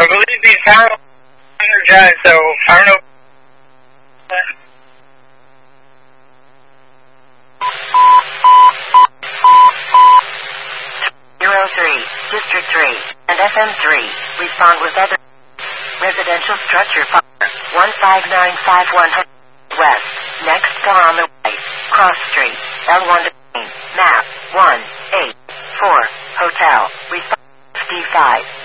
I believe these panels are energized, so I don't know. 03, District 3, and FM3, respond with other residential structure fire, 15951 West, next car on the right, Cross Street, L1 map, 184, Hotel, respond 55.